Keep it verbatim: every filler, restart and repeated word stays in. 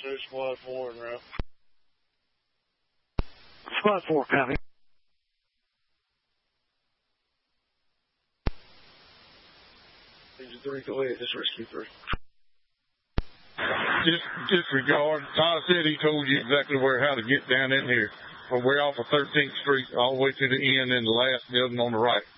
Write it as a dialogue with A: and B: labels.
A: two, squad four en route.
B: Squad four, copy.
A: three, go ahead, just rescue three.
C: Just disregard. Todd said he told you exactly where, how to get down in here. We're off of thirteenth Street all the way to the end and the last building on the right.